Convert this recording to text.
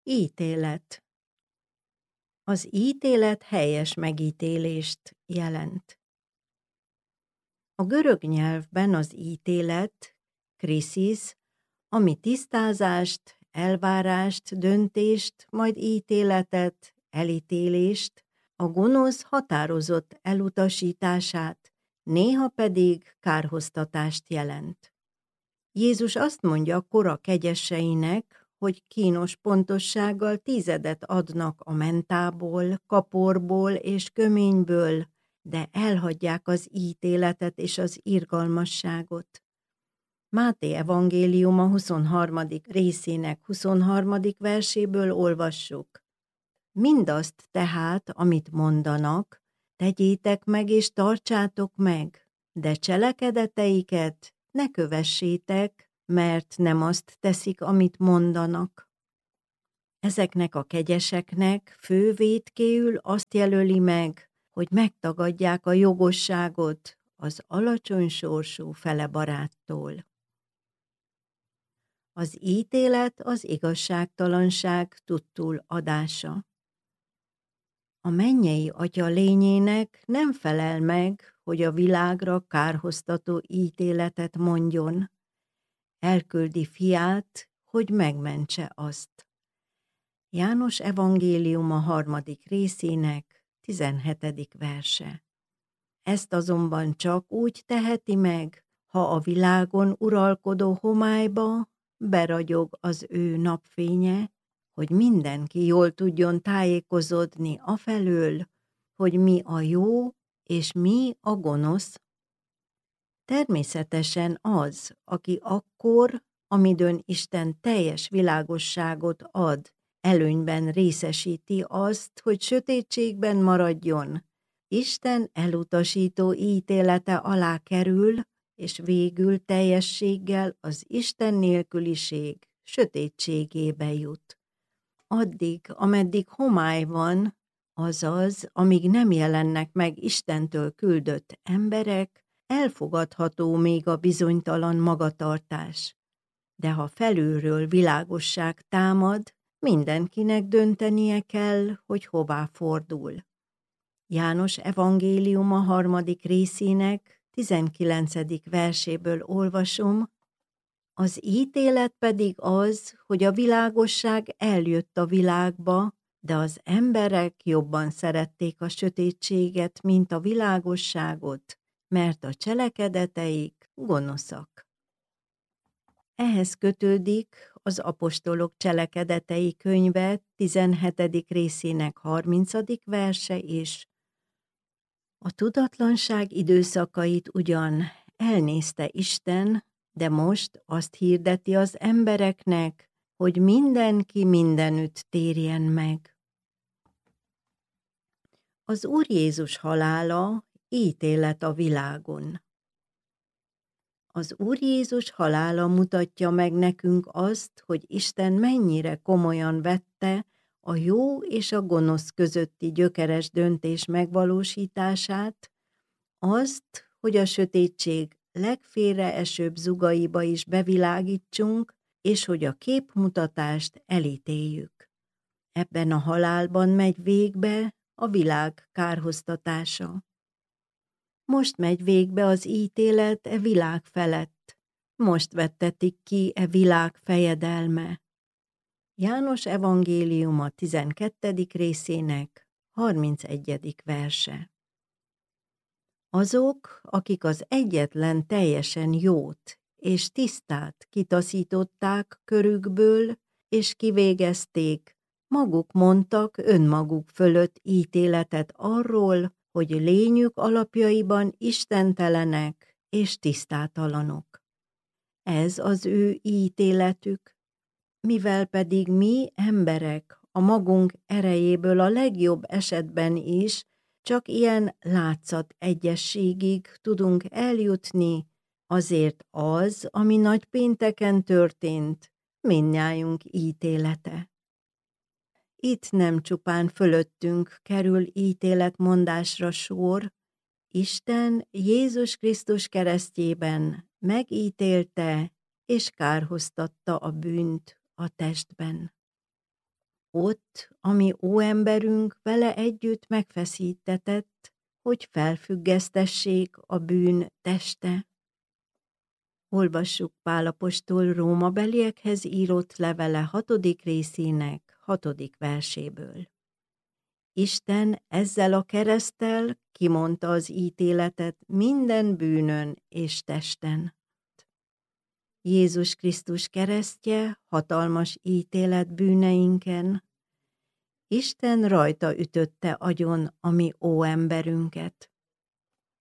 Ítélet. Az ítélet helyes megítélést jelent. A görög nyelvben az ítélet, kriszis, ami tisztázást, elvárást, döntést, majd ítéletet, elítélést, a gonosz határozott elutasítását, néha pedig kárhoztatást jelent. Jézus azt mondja kora kegyeseinek, hogy kínos pontossággal 10 adnak a mentából, kaporból és köményből, de elhagyják az ítéletet és az irgalmasságot. Máté evangéliuma 23. részének 23. verséből olvassuk. Mindazt tehát, amit mondanak, tegyétek meg és tartsátok meg, de cselekedeteiket ne kövessétek, mert nem azt teszik, amit mondanak. Ezeknek a kegyeseknek fő vétkéül azt jelöli meg, hogy megtagadják a jogosságot az alacsony sorsú felebaráttól. Az ítélet az igazságtalanság tudtul adása. A mennyei Atya lényének nem felel meg, hogy a világra kárhoztató ítéletet mondjon. Elküldi fiát, hogy megmentse azt. János evangéliuma 3. részének 17. verse. Ezt azonban csak úgy teheti meg, ha a világon uralkodó homályba beragyog az ő napfénye, hogy mindenki jól tudjon tájékozódni afelől, hogy mi a jó és mi a gonosz. Természetesen az, aki akkor, amidőn Isten teljes világosságot ad, előnyben részesíti azt, hogy sötétségben maradjon, Isten elutasító ítélete alá kerül, és végül teljességgel az Isten nélküliség sötétségébe jut. Addig, ameddig homály van, azaz, amíg nem jelennek meg Istentől küldött emberek, elfogadható még a bizonytalan magatartás. De ha felülről világosság támad, mindenkinek döntenie kell, hogy hová fordul. János evangéliuma 3. részének 19. verséből olvasom, az ítélet pedig az, hogy a világosság eljött a világba, de az emberek jobban szerették a sötétséget, mint a világosságot, mert a cselekedeteik gonoszak. Ehhez kötődik az apostolok cselekedetei könyve 17. részének 30. verse is. A tudatlanság időszakait ugyan elnézte Isten, de most azt hirdeti az embereknek, hogy mindenki mindenütt térjen meg. Az Úr Jézus halála ítélet a világon. Az Úr Jézus halála mutatja meg nekünk azt, hogy Isten mennyire komolyan vette a jó és a gonosz közötti gyökeres döntés megvalósítását, azt, hogy a sötétség legfélreesőbb zugaiba is bevilágítsunk, és hogy a képmutatást elítéljük. Ebben a halálban megy végbe a világ kárhoztatása. Most megy végbe az ítélet e világ felett. Most vettetik ki e világ fejedelme. János evangéliuma 12. részének 31. verse. Azok, akik az egyetlen teljesen jót és tisztát kitaszították körükből, és kivégezték, maguk mondtak önmaguk fölött ítéletet arról, hogy lényük alapjaiban istentelenek és tisztátalanok. Ez az ő ítéletük, mivel pedig mi emberek a magunk erejéből a legjobb esetben is csak ilyen látszat egyességig tudunk eljutni, azért az, ami nagypénteken történt, mindnyájunk ítélete. Itt nem csupán fölöttünk kerül ítéletmondásra sor, Isten Jézus Krisztus keresztjében megítélte és kárhoztatta a bűnt a testben. Ott, ami óemberünk vele együtt megfeszítetett, hogy felfüggesztessék a bűn teste. Olvassuk Pál apostol Rómabeliekhez írott levele 6. részének 6. verséből. Isten ezzel a kereszttel kimondta az ítéletet minden bűnön és testen. Jézus Krisztus keresztje hatalmas ítélet bűneinken. Isten rajta ütötte agyon a mi óemberünket.